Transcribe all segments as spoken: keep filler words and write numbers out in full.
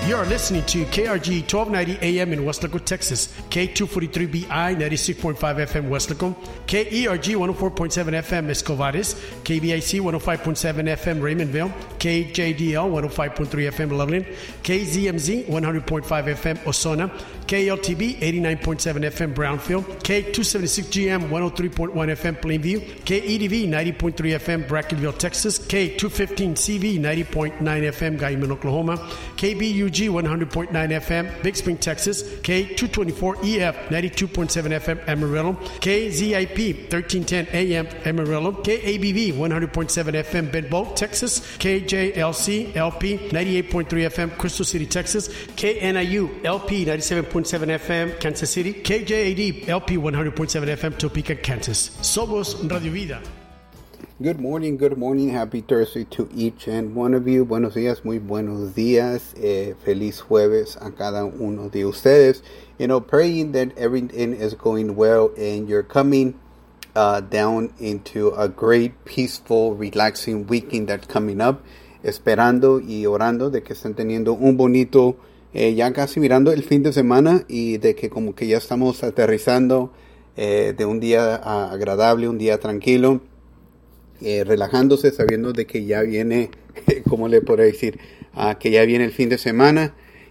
You're listening to K R G twelve ninety A M in Weslaco, Texas, K two forty-three B I ninety-six point five F M Weslaco, K E R G one oh four point seven F M Escovares, K B I C one oh five point seven F M Raymondville, K J D L one oh five point three F M Loveland, K Z M Z one hundred point five F M Osona, K L T B eighty-nine point seven F M Brownfield, K two seventy-six G M one oh three point one F M Plainview, K E D V ninety point three F M Brackettville, Texas, K two fifteen C V ninety point nine F M Guyman, Oklahoma, K B U G one hundred point nine F M Big Spring, Texas, K two twenty-four E F ninety-two point seven F M Amarillo, K Z I P thirteen ten A M Amarillo, K A B V one hundred point seven F M Bedboe, Texas, K J L C L P ninety-eight point three F M Crystal City, Texas, K N I U L P ninety-seven point seven F M Kansas City, K J A D L P one hundred point seven F M Topeka, Kansas. Somos Radio Vida. Good morning, good morning. Happy Thursday to each and one of you. Buenos días, muy buenos días. Eh, feliz jueves a cada uno de ustedes. You know, praying that everything is going well and you're coming uh, down into a great, peaceful, relaxing weekend that's coming up. Esperando y orando de que estén teniendo un bonito, eh, ya casi mirando el fin de semana y de que como que ya estamos aterrizando eh, de un día uh, agradable, un día tranquilo. Eh, relajándose, sabiendo de que ya viene, ¿cómo le puedo decir? Uh, que ya viene el fin de semana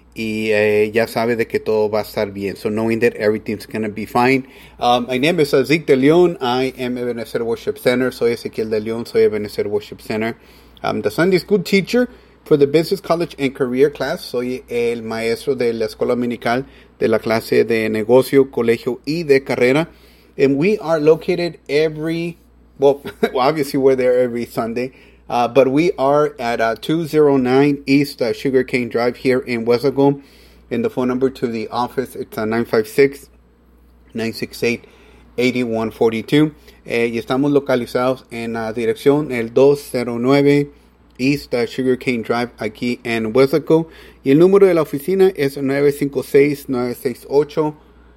y eh, ya sabe de que todo va a estar bien. So knowing that everything's going to be fine. Um, my name is uh, Zeke de Leon. I am Ebenezer Worship Center. Soy Ezequiel de Leon. Soy Ebenezer Worship Center. I'm the Sunday school teacher for the Business College and Career class. Soy el maestro de la escuela dominical de la clase de negocio, colegio y de carrera. And we are located every Well, obviously we're there every Sunday, uh, but we are at uh, two oh nine East uh, Sugarcane Drive here in Weslaco. And the phone number to the office, it's uh, nine five six, nine six eight, eight one four two. Eh, y estamos localizados en la uh, dirección el dos oh nueve East uh, Sugarcane Drive aquí en Weslaco. Y el número de la oficina es nueve cinco seis, nueve seis ocho,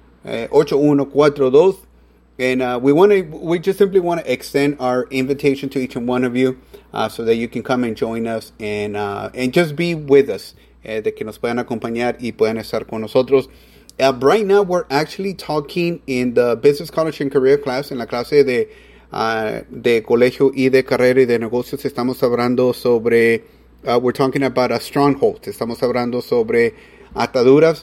ocho uno cuatro dos. And uh, we want to, we just simply want to extend our invitation to each and one of you uh, so that you can come and join us and uh, and just be with us, eh, de que nos puedan acompañar y puedan estar con nosotros. Uh, right now, we're actually talking in the Business College and Career class, en la clase de, uh, de colegio y de carrera y de negocios. Estamos hablando sobre, uh, we're talking about a stronghold. Estamos hablando sobre ataduras.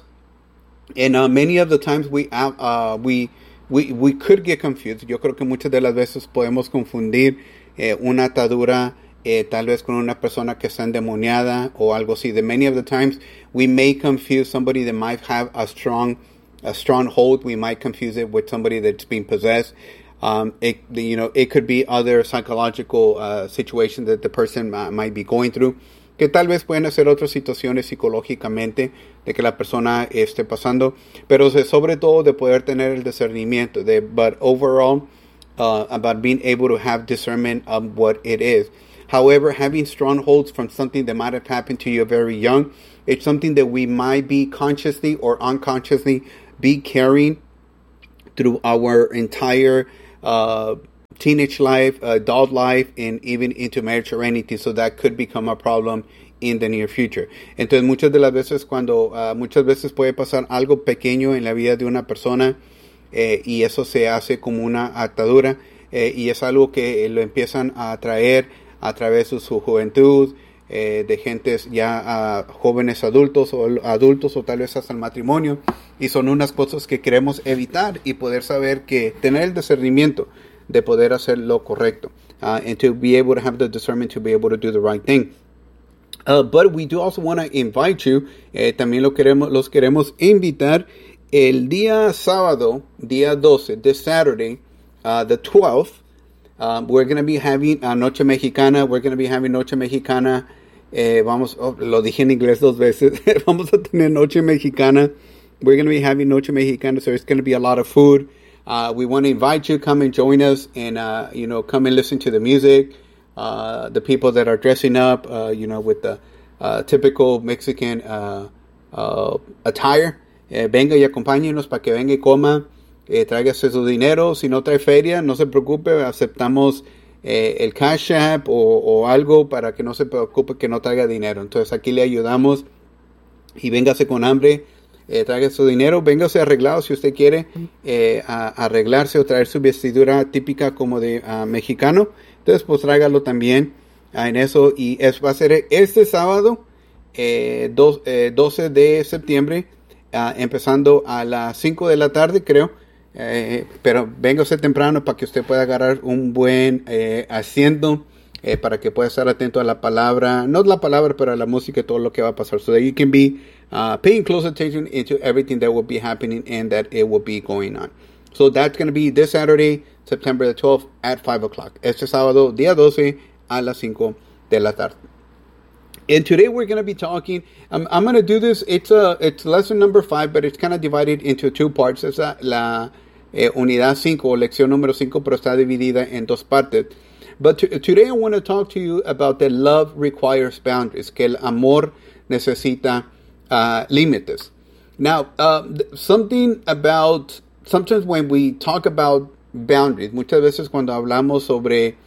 And uh, many of the times we, uh, we, We, we could get confused. Yo creo que muchas de las veces podemos confundir eh, una atadura eh, tal vez con una persona que está endemoniada o algo así. The many of the times we may confuse somebody that might have a strong a strong hold. We might confuse it with somebody that's being possessed. Um, it, you know, it could be other psychological uh, situations that the person uh, might be going through. Que tal vez pueden ser otras situaciones psicológicamente de que la persona esté pasando, pero sobre todo de poder tener el discernimiento, de, but overall, uh, about being able to have discernment of what it is. However, having strongholds from something that might have happened to you very young, it's something that we might be consciously or unconsciously be carrying through our entire uh teenage life, adult life, and even into marriage or anything. So that could become a problem in the near future. Entonces, muchas de las veces cuando, uh, muchas veces puede pasar algo pequeño en la vida de una persona eh, y eso se hace como una atadura eh, y es algo que lo empiezan a traer a través de su juventud, eh, de gentes ya uh, jóvenes adultos o adultos o tal vez hasta el matrimonio, y son unas cosas que queremos evitar y poder saber que tener el discernimiento de poder hacer lo correcto, uh, and to be able to have the discernment to be able to do the right thing. Uh, but we do also want to invite you, eh, también lo queremos, los queremos invitar el día sábado, día doce, this Saturday, uh, the twelfth, um, we're going to be having a Noche Mexicana, we're going to be having Noche Mexicana, eh, vamos, oh, lo dije en inglés dos veces, vamos a tener Noche Mexicana, we're going to be having Noche Mexicana, so it's going to be a lot of food. Uh, we want to invite you, come and join us and, uh, you know, come and listen to the music, uh, the people that are dressing up, uh, you know, with the uh, typical Mexican uh, uh, attire. Eh, venga y acompáñenos para que venga y coma, eh, tráigase su dinero. Si no trae feria, no se preocupe, aceptamos eh, el Cash App o, o algo para que no se preocupe que no traiga dinero. Entonces aquí le ayudamos y véngase con hambre, eh, traiga su dinero, véngase arreglado si usted quiere eh, a, a arreglarse o traer su vestidura típica como de uh, mexicano. Entonces, pues tráigalo también uh, en eso. Y eso va a ser este sábado, eh, dos, eh, doce de septiembre, uh, empezando a las cinco de la tarde, creo. Eh, pero véngase temprano para que usted pueda agarrar un buen eh, asiento, eh, para que pueda estar atento a la palabra, no la palabra, pero a la música y todo lo que va a pasar, so that you can be uh, paying close attention into everything that will be happening and that it will be going on. So that's going to be this Saturday, September the twelfth at five o'clock. Este sábado, día doce, a las cinco de la tarde. And today we're going to be talking, um, I'm going to do this, it's a, it's lesson number five, but it's kind of divided into two parts. Es la, la eh, unidad cinco, o lección número cinco, pero está dividida en dos partes. But to, today I want to talk to you about that love requires boundaries, que el amor necesita uh, límites. Now, uh, something about, sometimes when we talk about boundaries, muchas veces cuando hablamos sobre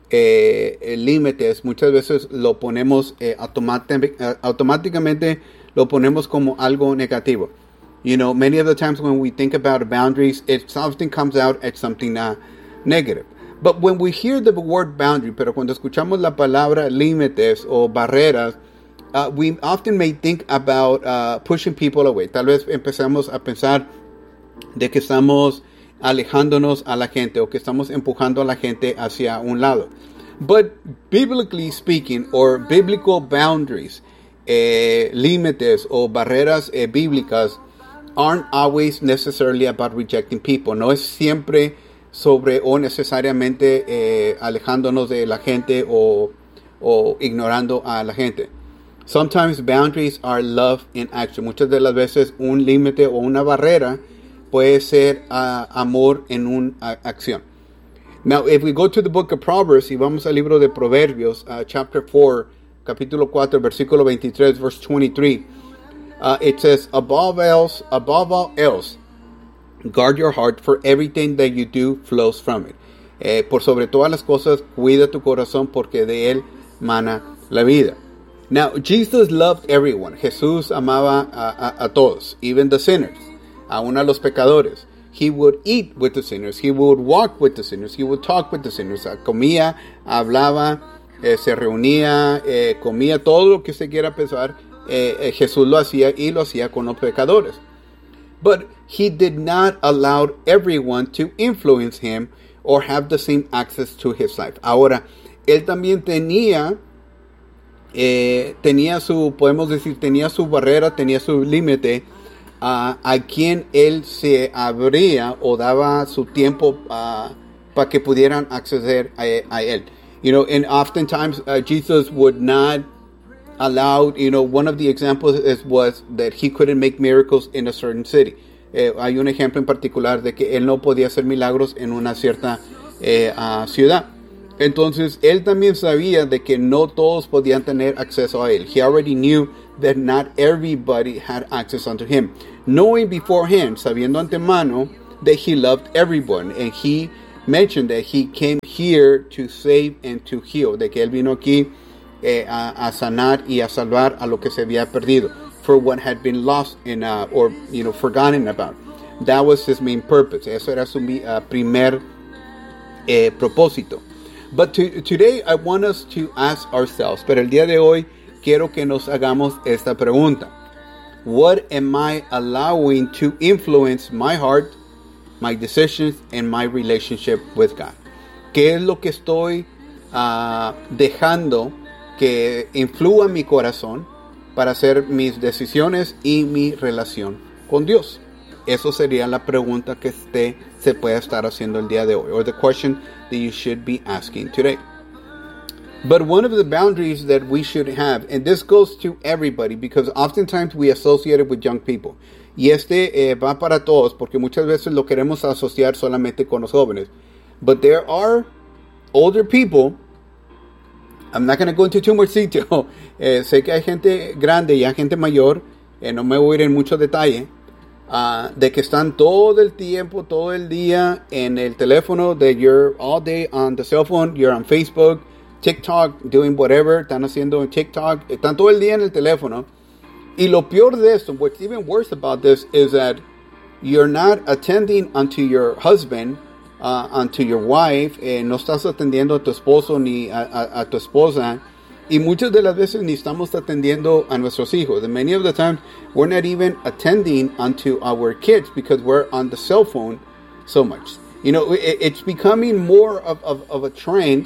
Eh, límites, muchas veces lo ponemos eh, automáticamente, uh, automáticamente lo ponemos como algo negativo. You know, many of the times when we think about boundaries, it often comes out as something uh, negative. But when we hear the word boundary, pero cuando escuchamos la palabra límites o barreras, uh, we often may think about uh, pushing people away. Tal vez empezamos a pensar de que estamos alejándonos a la gente o que estamos empujando a la gente hacia un lado. But biblically speaking, or biblical boundaries, eh, límites o barreras eh, bíblicas aren't always necessarily about rejecting people. No es siempre sobre o necesariamente eh, alejándonos de la gente o, o ignorando a la gente. Sometimes boundaries are love in action. Muchas de las veces un límite o una barrera puede ser uh, amor en una uh, acción. Now, if we go to the book of Proverbs, y vamos al libro de Proverbios, uh, chapter four, capítulo cuatro, versículo veintitrés, verse twenty-three, uh, it says, above else, above all else, guard your heart, for everything that you do flows from it. Eh, por sobre todas las cosas, cuida tu corazón, porque de él mana la vida. Now, Jesus loved everyone. Jesús amaba a, a, a todos, even the sinners. Aún a los pecadores. He would eat with the sinners. He would walk with the sinners. He would talk with the sinners. Comía, hablaba, eh, se reunía, eh, comía, todo lo que usted quiera pensar. Eh, eh, Jesús lo hacía y lo hacía con los pecadores. But he did not allow everyone to influence him or have the same access to his life. Ahora, él también tenía, eh, tenía su, podemos decir, tenía su barrera, tenía su límite. Uh, a quien él se abría o daba su tiempo uh, para que pudieran acceder a, a él. You know, and oftentimes uh, Jesus would not allow, you know, one of the examples is, was that he couldn't make miracles in a certain city. Eh, hay un ejemplo en particular de que él no podía hacer milagros en una cierta eh, uh, ciudad. Entonces, él también sabía de que no todos podían tener acceso a él. He already knew that not everybody had access unto him. Knowing beforehand, sabiendo antemano, that he loved everyone. And he mentioned that he came here to save and to heal. De que él vino aquí eh, a, a sanar y a salvar a lo que se había perdido. For what had been lost in, uh, or, you know, forgotten about. That was his main purpose. Eso era su uh, primer eh, propósito. But to, today I want us to ask ourselves, pero el día de hoy quiero que nos hagamos esta pregunta. What am I allowing to influence my heart, my decisions, and my relationship with God? ¿Qué es lo que estoy uh, dejando que influya mi corazón para hacer mis decisiones y mi relación con Dios? Eso sería la pregunta que usted se puede estar haciendo el día de hoy, or the question that you should be asking today. But one of the boundaries that we should have, and this goes to everybody, because oftentimes we associate it with young people. Y este eh, va para todos, porque muchas veces lo queremos asociar solamente con los jóvenes. But there are older people. I'm not going to go into too much detail. Eh, sé que hay gente grande y hay gente mayor. Eh, no me voy a ir en mucho detalle. Uh, de que están todo el tiempo, todo el día en el teléfono, that you're all day on the cell phone, you're on Facebook, TikTok, doing whatever, están haciendo en TikTok, están todo el día en el teléfono, Y lo peor de esto, what's even worse about this is that you're not attending unto your husband, uh, unto your wife, eh, no estás atendiendo a tu esposo ni a, a, a tu esposa, y muchas de las veces ni estamos atendiendo a nuestros hijos. And many of the times, we're not even attending unto our kids because we're on the cell phone so much. You know, it, it's becoming more of, of, of a trend.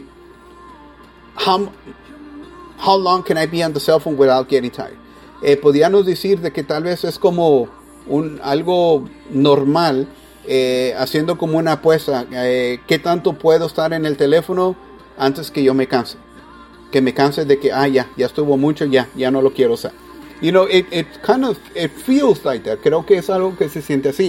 How, how long can I be on the cell phone without getting tired? Eh, podríamos decir de que tal vez es como un, algo normal, eh, haciendo como una apuesta. Eh, ¿Qué tanto puedo estar en el teléfono antes que yo me canse? Que me canse de que, ah, ya, ya estuvo mucho, ya, ya no lo quiero usar. You know, it, it kind of, it feels like that. Creo que es algo que se siente así.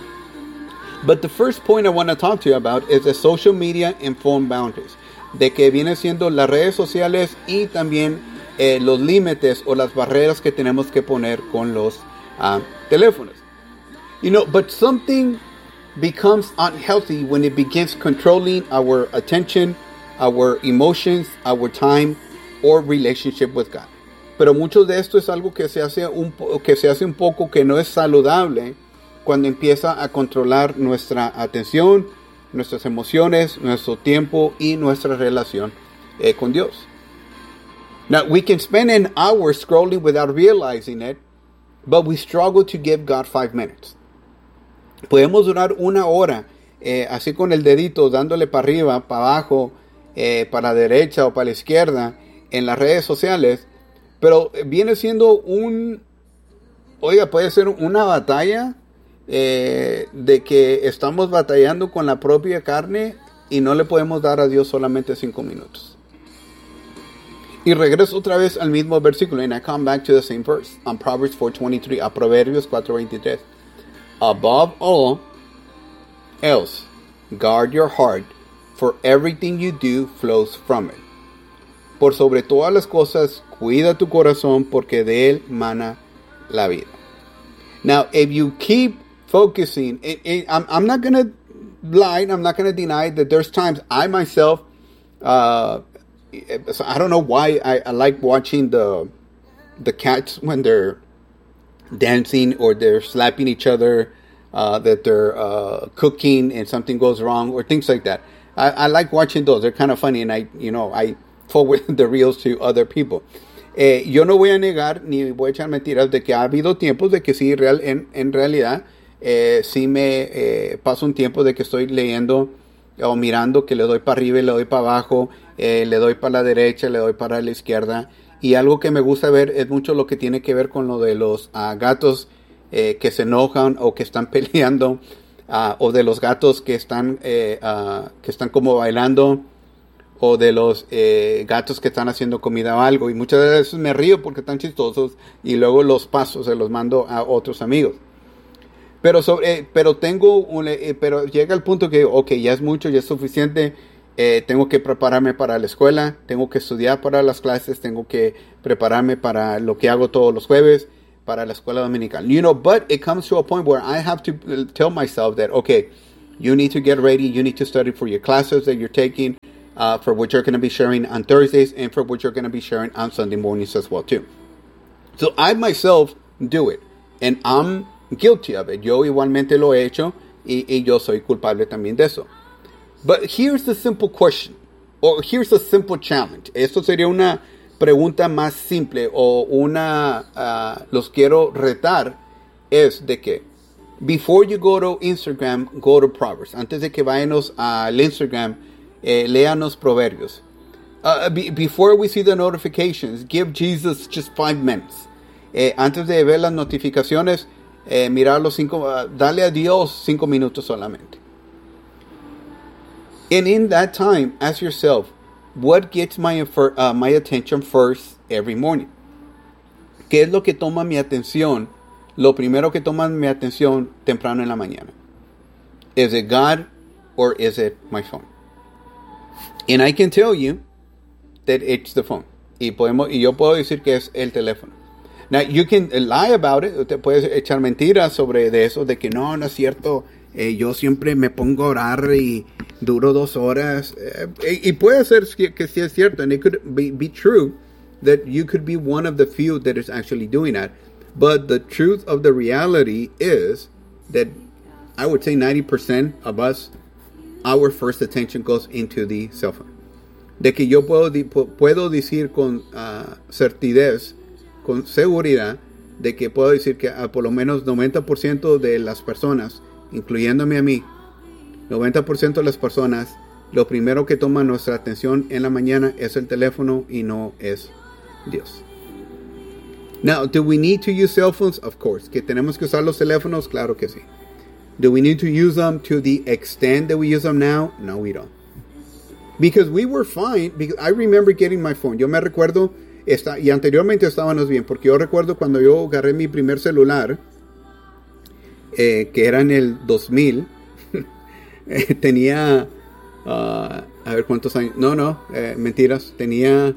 But the first point I want to talk to you about is the social media and phone boundaries. De que viene siendo las redes sociales y también Eh, los límites o las barreras que tenemos que poner con los uh, teléfonos. You know, but something becomes unhealthy when it begins controlling our attention, our emotions, our time, or relationship with God. Pero mucho de esto es algo que se hace un, que se hace un poco que no es saludable cuando empieza a controlar nuestra atención, nuestras emociones, nuestro tiempo y nuestra relación eh, con Dios. Now, we can spend an hour scrolling without realizing it, but we struggle to give God five minutes. Podemos durar una hora, eh, así con el dedito, dándole para arriba, para abajo, eh, para la derecha o para la izquierda, en las redes sociales, pero viene siendo un, oiga, puede ser una batalla, eh, de que estamos batallando con la propia carne y no le podemos dar a Dios solamente cinco minutos. Y regreso otra vez al mismo versículo. And I come back to the same verse. On Proverbs four twenty-three. A Proverbios four twenty-three. Above all else, guard your heart, for everything you do flows from it. Por sobre todas las cosas, cuida tu corazón, porque de él mana la vida. Now, if you keep focusing, it, it, I'm, I'm not going to lie, I'm not going to deny that there's times I myself, uh, I don't know why I, I like watching the the cats when they're dancing or they're slapping each other, uh, that they're uh, cooking and something goes wrong or things like that. I, I like watching those. They're kind of funny, and I, you know, I forward the reels to other people. Eh, yo no voy a negar ni voy a echar mentiras de que ha habido tiempos de que sí, real, en, en realidad, eh, sí me eh, paso un tiempo de que estoy leyendo o mirando que le doy para arriba y le doy para abajo, eh, le doy para la derecha, le doy para la izquierda. Y algo que me gusta ver es mucho lo que tiene que ver con lo de los uh, gatos eh, que se enojan o que están peleando, uh, o de los gatos que están, eh, uh, que están como bailando, o de los eh, gatos que están haciendo comida o algo. Y muchas veces me río porque están chistosos y luego los paso, se los mando a otros amigos. Pero, sobre, eh, pero tengo un, eh, pero llega el punto que, ok, ya es mucho, ya es suficiente. Eh, tengo que prepararme para la escuela, tengo que estudiar para las clases, tengo que prepararme para lo que hago todos los jueves, para la escuela dominical. You know, but it comes to a point where I have to tell myself that, okay, you need to get ready, you need to study for your classes that you're taking, uh, for which you're going to be sharing on Thursdays, and for which you're going to be sharing on Sunday mornings as well, too. So I myself do it, and I'm guilty of it. Yo igualmente lo he hecho, y, y yo soy culpable también de eso. But here's the simple question, or here's the simple challenge. Esto sería una pregunta más simple, o una, uh, los quiero retar, es de que, before you go to Instagram, go to Proverbs. Antes de que vayamos al Instagram, eh, léanos Proverbios. Uh, be, before we see the notifications, give Jesus just five minutes. Eh, antes de ver las notificaciones, eh, mirar los cinco, uh, dale a Dios cinco minutos solamente. And in that time, ask yourself, what gets my, uh, my attention first every morning? ¿Qué es lo que toma mi atención? Lo primero que toma mi atención temprano en la mañana. Is it God or is it my phone? And I can tell you that it's the phone. Y, podemos, y yo puedo decir que es el teléfono. Now, you can lie about it. Te puedes echar mentiras sobre de eso, de que no, no es cierto. Eh, yo siempre me pongo a orar y duro dos horas. Eh, y puede ser que sí es cierto. And it could be, be true that you could be one of the few that is actually doing that. But the truth of the reality is that I would say ninety percent of us, our first attention goes into the cell phone. De que yo puedo, puedo decir con uh, certidez, con seguridad, de que puedo decir que uh, por lo menos noventa por ciento de las personas, incluyéndome a mí, noventa por ciento de las personas, lo primero que toma nuestra atención en la mañana es el teléfono y no es Dios. Now, do we need to use cell phones? Of course. ¿Que tenemos que usar los teléfonos? Claro que sí. Do we need to use them to the extent that we use them now? No, we don't. Because we were fine. Because I remember getting my phone. Yo me recuerdo, esta, y anteriormente estábamos bien, porque yo recuerdo cuando yo agarré mi primer celular, eh, que era en el dos mil, eh, tenía, uh, a ver cuántos años, no, no, eh, mentiras, tenía,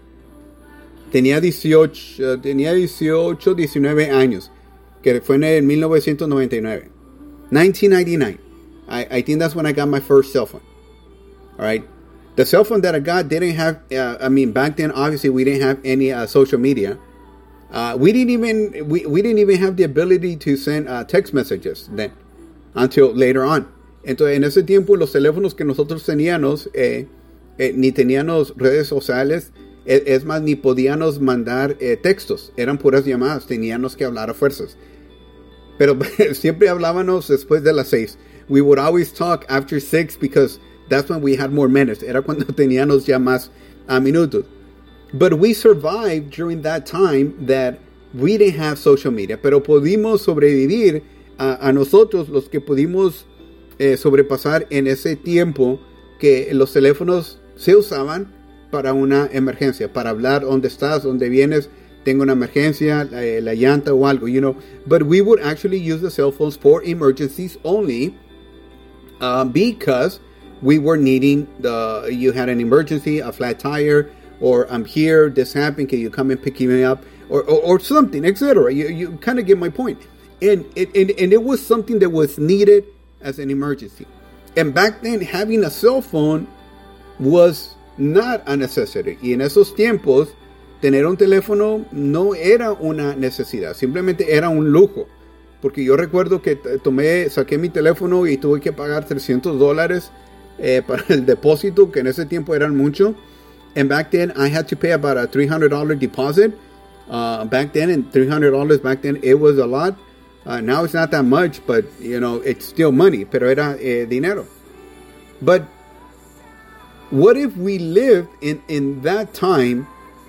tenía dieciocho, uh, tenía dieciocho, diecinueve años, que fue en el mil novecientos noventa y nueve. nineteen ninety-nine. I, I think that's when I got my first cell phone. All right. The cell phone that I got didn't have, uh, I mean, back then, obviously, we didn't have any uh, social media. Uh, we didn't even, we, we didn't even have the ability to send uh, text messages then, until later on. Entonces, en ese tiempo, los teléfonos que nosotros teníamos, eh, eh, ni teníamos redes sociales, es, es más, ni podíamos mandar eh, textos. Eran puras llamadas, teníamos que hablar a fuerzas. Pero siempre hablábamos después de las seis. We would always talk after six because that's when we had more minutes. Era cuando teníamos ya más uh, minutos. But we survived during that time that we didn't have social media. Pero pudimos sobrevivir uh, a nosotros, los que pudimos eh, sobrepasar en ese tiempo que los teléfonos se usaban para una emergencia, para hablar dónde estás, dónde vienes, tengo una emergencia, la, la llanta o algo, you know. But we would actually use the cell phones for emergencies only uh, because we were needing the, you had an emergency, a flat tire, or I'm here, this happened, can you come and pick me up, or or, or something, et cetera. You, you kind of get my point. And it, and, and it was something that was needed as an emergency. And back then, having a cell phone was not a necessity. Y en esos tiempos, tener un teléfono no era una necesidad, simplemente era un lujo. Porque yo recuerdo que tomé, saqué mi teléfono y tuve que pagar trescientos dólares Eh, para el depósito, que en ese tiempo eran mucho. And back then I had to pay about a three hundred dollars deposit. Uh, back then, and three hundred dollars back then, it was a lot. Uh, now it's not that much, but you know, it's still money, pero era eh, dinero. But what if we lived in, in that time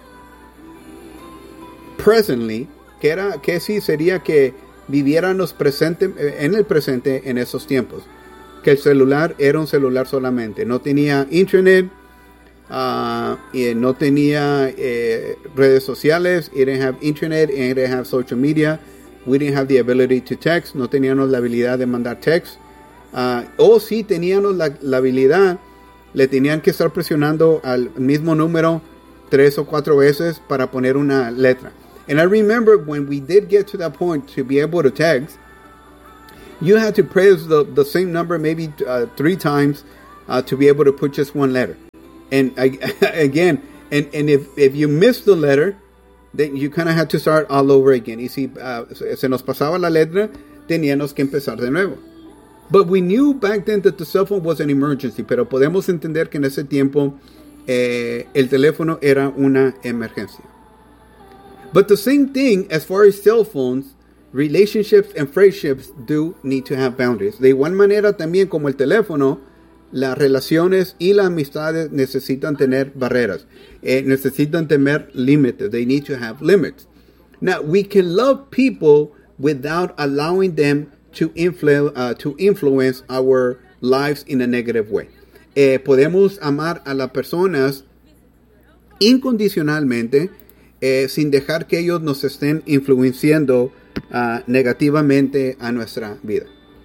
presently, que era, que sí sería que viviéramos presente, en el presente en esos tiempos? Que el celular era un celular solamente. No tenía internet, uh, y no tenía eh, redes sociales. It didn't have internet, it didn't have social media. We didn't have the ability to text. No teníamos la habilidad de mandar text. Uh, o si teníamos la, la habilidad, le tenían que estar presionando al mismo número tres o cuatro veces para poner una letra. And I remember when we did get to that point to be able to text, you had to press the, the same number maybe uh, three times uh, to be able to put just one letter. And I, again, and, and if, if you missed the letter, then you kind of had to start all over again. Y si uh, se nos pasaba la letra, teníamos que empezar de nuevo. But we knew back then that the cell phone was an emergency. Pero podemos entender que en ese tiempo eh, el teléfono era una emergencia. But the same thing as far as cell phones, relationships and friendships do need to have boundaries. De igual manera también como el teléfono, las relaciones y las amistades necesitan tener barreras. Eh, necesitan tener límites. They need to have limits. Now, we can love people without allowing them to, influ- uh, to influence our lives in a negative way. Eh, podemos amar a las personas incondicionalmente eh, sin dejar que ellos nos estén influenciando Uh, negativamente a nuestra vida.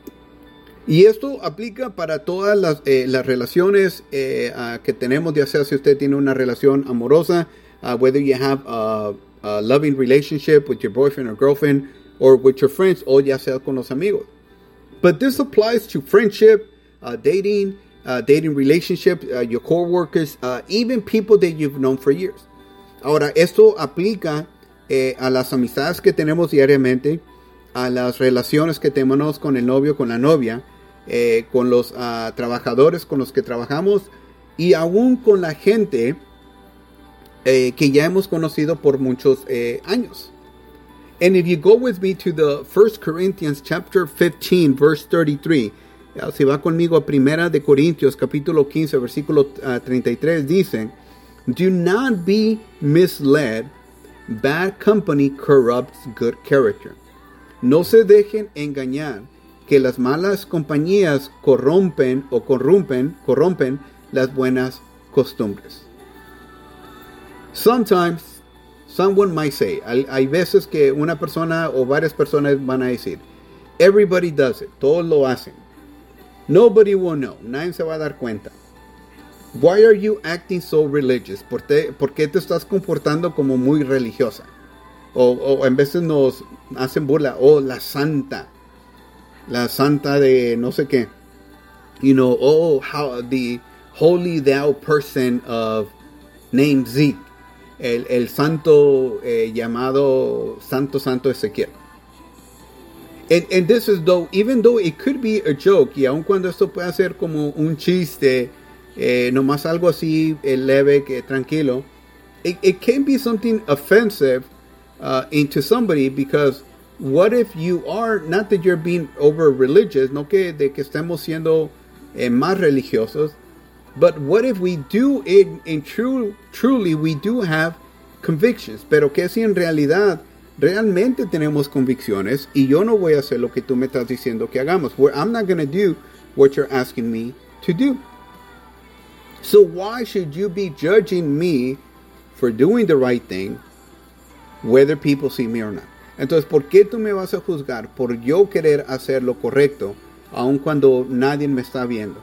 Y esto aplica para todas las, eh, las relaciones eh, uh, que tenemos, ya sea si usted tiene una relación amorosa, uh, whether you have a, a loving relationship with your boyfriend or girlfriend, or with your friends, o ya sea con los amigos. But this applies to friendship, uh, dating, uh, dating relationship, uh, your coworkers, uh, even people that you've known for years. Ahora, esto aplica eh, a las amistades que tenemos diariamente, a las relaciones que tenemos con el novio, con la novia, eh, con los uh, trabajadores con los que trabajamos y aún con la gente eh, que ya hemos conocido por muchos eh, años. And if you go with me to the First Corinthians chapter fifteen, verse thirty-three, uh, si va conmigo a Primera de Corintios capítulo quince, versículo uh, treinta y tres, dice, do not be misled, bad company corrupts good character. No se dejen engañar, que las malas compañías corrompen o corrompen, corrompen las buenas costumbres. Sometimes someone might say, hay, hay veces que una persona o varias personas van a decir, everybody does it, todos lo hacen. Nobody will know, nadie se va a dar cuenta. Why are you acting so religious? ¿Por, te, ¿Por qué te estás comportando como muy religiosa? O, o en veces nos hacen burla, oh, la santa, la santa de no sé qué. You know, oh, how the holy thou person of name Zeke. El, el santo eh, llamado Santo Santo Ezequiel. And, and this is though, even though it could be a joke, y aun cuando esto puede ser como un chiste, eh, nomás algo así eh, leve, que tranquilo, it, it can be something offensive uh, into somebody, because what if you are, not that you're being over religious, no que de que estemos siendo eh, más religiosos, but what if we do it in true, truly we do have convictions, pero que si en realidad realmente tenemos convicciones y yo no voy a hacer lo que tú me estás diciendo que hagamos. Where I'm not going to do what you're asking me to do. So why should you be judging me for doing the right thing, whether people see me or not? Entonces, ¿por qué tú me vas a juzgar por yo querer hacer lo correcto, aun cuando nadie me está viendo?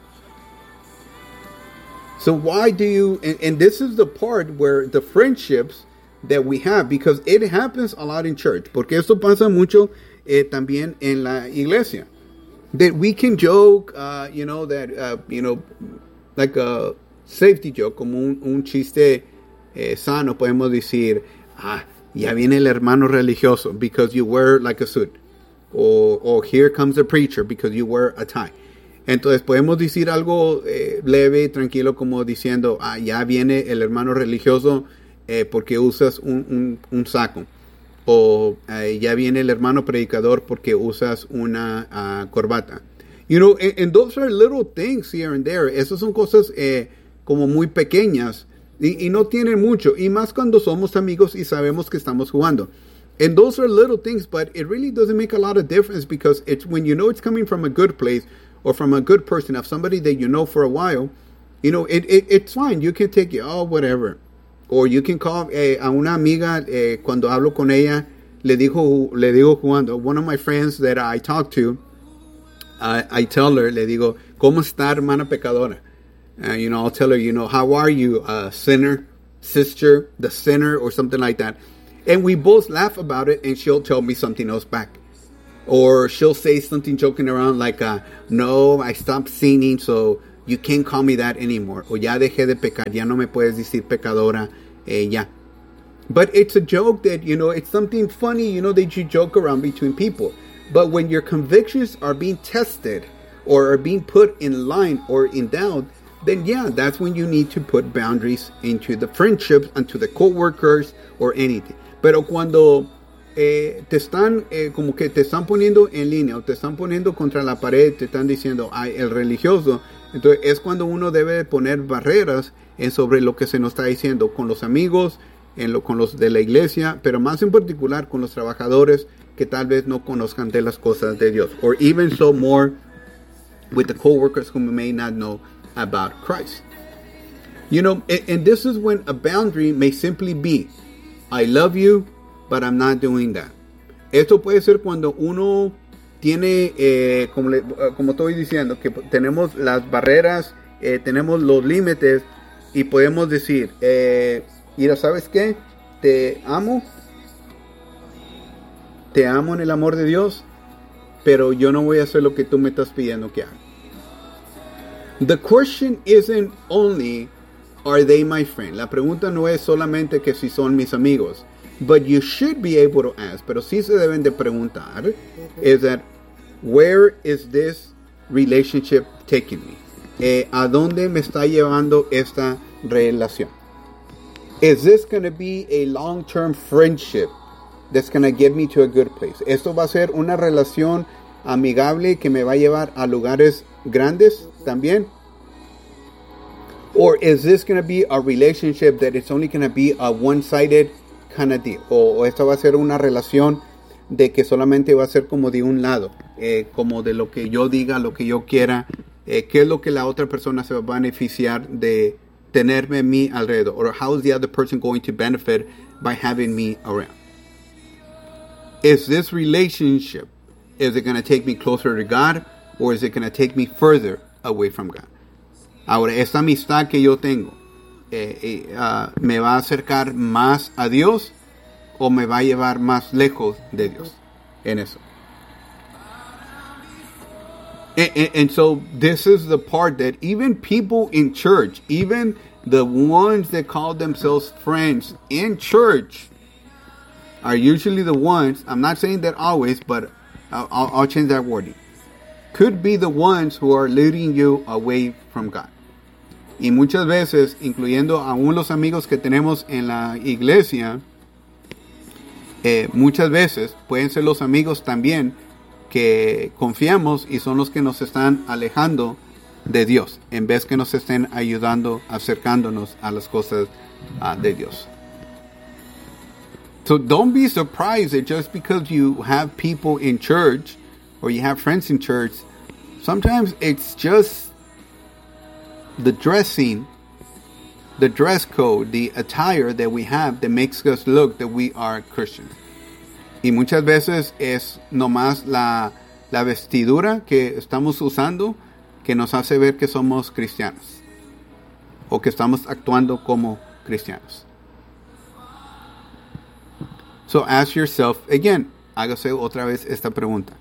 So why do you, and, and this is the part where the friendships that we have, because it happens a lot in church, porque esto pasa mucho eh, también en la iglesia, that we can joke, uh, you know, that, uh, you know, like a safety joke, como un, un chiste eh, sano, podemos decir, ah, ya viene el hermano religioso because you wear like a suit, or, or here comes the preacher because you wear a tie. Entonces podemos decir algo eh, leve, tranquilo, como diciendo, ah, ya viene el hermano religioso eh, porque usas un, un, un saco. O eh, ya viene el hermano predicador porque usas una uh, corbata. You know, and, and those are little things here and there. Esas son cosas eh, como muy pequeñas y, y no tienen mucho. Y más cuando somos amigos y sabemos que estamos jugando. And those are little things, but it really doesn't make a lot of difference, because it's when you know it's coming from a good place, or from a good person, of somebody that you know for a while, you know, it, it it's fine. You can take it, oh, whatever. Or you can call eh, a una amiga, eh, cuando hablo con ella, le digo, le digo jugando. One of my friends that I talk to, I, I tell her, le digo, ¿cómo está, hermana pecadora? Uh, you know, I'll tell her, you know, how are you, uh, sinner, sister, the sinner, or something like that. And we both laugh about it, and she'll tell me something else back. Or she'll say something joking around like, uh, no, I stopped sinning, so you can't call me that anymore. O ya dejé de pecar, ya no me puedes decir pecadora, eh, ya. But it's a joke that, you know, it's something funny, you know, that you joke around between people. But when your convictions are being tested, or are being put in line or in doubt, then yeah, that's when you need to put boundaries into the friendships, into the co-workers, or anything. Pero cuando Eh, te están eh, como que te están poniendo en línea, o te están poniendo contra la pared, te están diciendo, ay, el religioso, entonces es cuando uno debe poner barreras en sobre lo que se nos está diciendo con los amigos, en lo, con los de la iglesia, pero más en particular con los trabajadores que tal vez no conozcan de las cosas de Dios, or even so more with the co-workers who may not know about Christ. You know, and, and this is when a boundary may simply be, I love you, but I'm not doing that. Esto puede ser cuando uno tiene, eh, como, le, como estoy diciendo, que tenemos las barreras, eh, tenemos los límites, y podemos decir, eh, mira, ¿sabes qué? Te amo, te amo en el amor de Dios, pero yo no voy a hacer lo que tú me estás pidiendo que haga. The question isn't only, are they my friend? La pregunta no es solamente que si son mis amigos. but you should be able to ask, pero sí se deben de preguntar, mm-hmm. is that, where is this relationship taking me? Eh, ¿A dónde me está llevando esta relación? Is this going to be a long-term friendship that's going to get me to a good place? ¿Esto va a ser una relación amigable que me va a llevar a lugares grandes también? Or is this going to be a relationship that it's only going to be a one-sided kind of deal? O, o esta va a ser una relación de que solamente va a ser como de un lado, eh, como de lo que yo diga, lo que yo quiera, eh, qué es lo que la otra persona se va a beneficiar de tenerme a mí alrededor, or how is the other person going to benefit by having me around? Is this relationship, is it going to take me closer to God, or is it going to take me further away from God? Ahora, esta amistad que yo tengo, eh, eh, uh, ¿me va a acercar más a Dios o me va a llevar más lejos de Dios en eso? And, and, and so this is the part that even people in church, even the ones that call themselves friends in church, are usually the ones, I'm not saying that always, but I'll, I'll change that wording, could be the ones who are leading you away from God. Y muchas veces, incluyendo aún los amigos que tenemos en la iglesia, eh, muchas veces pueden ser los amigos también que confiamos y son los que nos están alejando de Dios, en vez que nos estén ayudando, acercándonos a las cosas uh, de Dios. So don't be surprised that just because you have people in church or you have friends in church, sometimes it's just the dressing, the dress code, the attire that we have that makes us look that we are Christians. Y muchas veces es nomás la, la vestidura que estamos usando que nos hace ver que somos cristianos o que estamos actuando como cristianos. So ask yourself, again, hágase otra vez esta pregunta.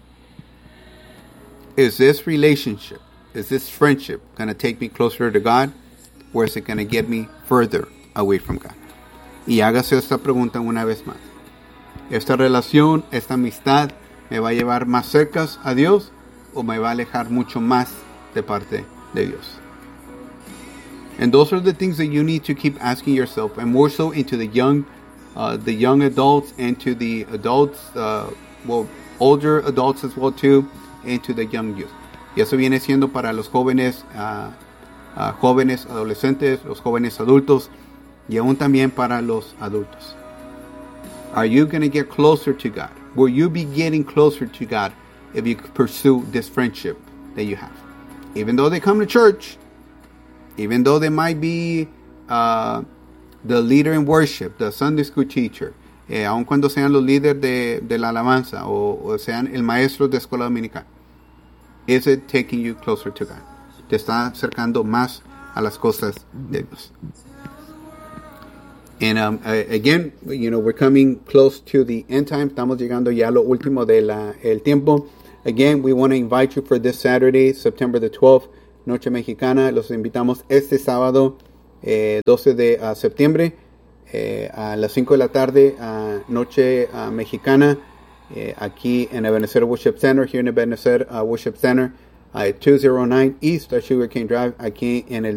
Is this relationship, is this friendship going to take me closer to God, or is it going to get me further away from God? Y hágase esta pregunta una vez más. ¿Esta relación, esta amistad me va a llevar más cerca a Dios o me va a alejar mucho más de parte de Dios? And those are the things that you need to keep asking yourself, and more so into the young, uh, the young adults, and to the adults, uh, well, older adults as well too, and to the young youth. Y eso viene siendo para los jóvenes, uh, uh, jóvenes adolescentes, los jóvenes adultos, y aún también para los adultos. Are you going to get closer to God? Will you be getting closer to God if you pursue this friendship that you have? Even though they come to church, even though they might be uh, the leader in worship, the Sunday school teacher, eh, aun cuando sean los líderes de, de la alabanza o, o sean el maestro de escuela dominical, is it taking you closer to God? Te está acercando más a las cosas de Dios. And um, again, you know, we're coming close to the end time. Estamos llegando ya a lo último del el tiempo. Again, we want to invite you for this Saturday, September the twelfth, Noche Mexicana. Los invitamos este sábado, eh, doce de uh, septiembre, eh, a las cinco de la tarde, uh, Noche uh, Mexicana, eh, aquí en Ebenezer Worship Center, here in Ebenezer uh, Worship Center, uh, two oh nine East Sugar Cane Drive, aquí en el